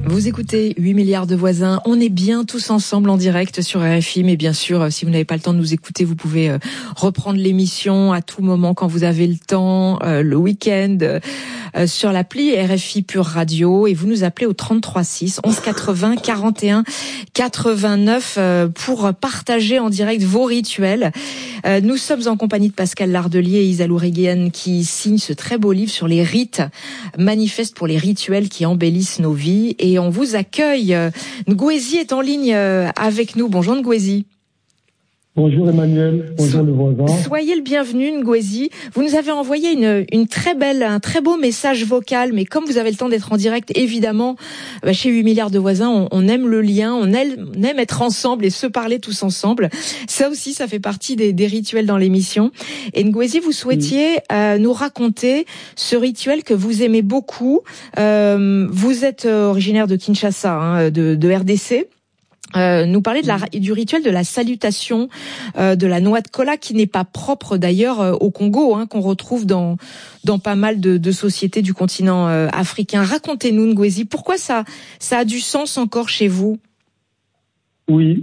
Vous écoutez 8 milliards de voisins, on est bien tous ensemble en direct sur RFI, mais bien sûr, si vous n'avez pas le temps de nous écouter, vous pouvez reprendre l'émission à tout moment quand vous avez le temps, le week-end, sur l'appli RFI Pure Radio, et vous nous appelez au 33 6 11 80 41 89 pour partager en direct vos rituels. Nous sommes en compagnie de Pascal Lardelier et Isa Loureguian qui signent ce très beau livre sur les rites, manifeste pour les rituels qui embellissent nos vies. Et on vous accueille. Ngouézi est en ligne avec nous. Bonjour Ngouézi. Bonjour Emmanuel, bonjour le voisin. Soyez le bienvenu Ngouézi. Vous nous avez envoyé un très beau message vocal, mais comme vous avez le temps d'être en direct, évidemment, chez 8 milliards de voisins, on aime le lien, on aime être ensemble et se parler tous ensemble. Ça aussi, ça fait partie des rituels dans l'émission. Et Ngouézi, vous souhaitiez nous raconter ce rituel que vous aimez beaucoup. Vous êtes originaire de Kinshasa, de RDC. Nous parler du rituel de la salutation de la noix de cola, qui n'est pas propre d'ailleurs au Congo, qu'on retrouve dans pas mal de sociétés du continent africain. Racontez-nous Ngouézi, pourquoi ça a du sens encore chez vous? Oui,